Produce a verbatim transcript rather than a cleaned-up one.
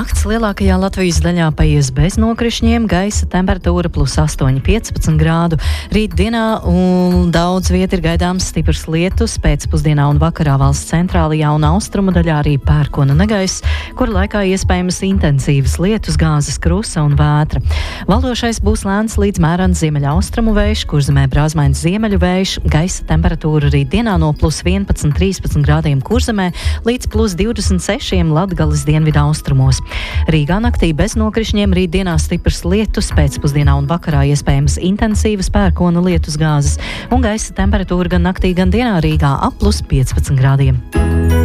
Nakts lielākajā Latvijas daļā paies bez nokrišņiem, gaisa temperatūra plus astoņi piecpadsmit grādu. Rītdienā un daudz viet ir gaidāms stiprs lietus, pēcpusdienā un vakarā valsts centrālajā un austrumu daļā arī pērkona negaiss, kur laikā iespējams intensīvas lietus, gāzes krusa un vētra. Valdošais būs lēns līdz mērens ziemeļaustrumu vējš, Kurzemē brāzmains ziemeļu vējš, gaisa temperatūra rītdienā no plus vienpadsmit trīspadsmit grādiem Kurzemē līdz plus divdesmit sešiem Latgales dienvidu austrumos. Rīgā naktī bez nokrišņiem, rītdienā stiprs lietus, pēcpusdienā un vakarā iespējams intensīvas pērkona lietus gāzes un gaisa temperatūra gan naktī, gan dienā Rīgā ap plus piecpadsmit grādiem.